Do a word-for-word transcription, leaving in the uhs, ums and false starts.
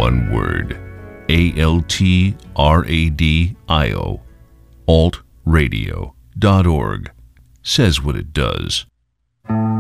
one word. A L T R A D I O. alt radio dot org. Says what it does.